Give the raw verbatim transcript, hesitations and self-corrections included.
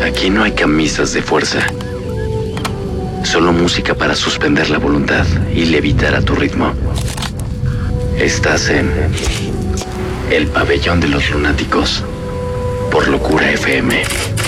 Aquí no hay camisas de fuerza. Solo música para suspender la voluntad y levitar a tu ritmo. Estás en El Pabellón de los Lunáticos por Locura F M.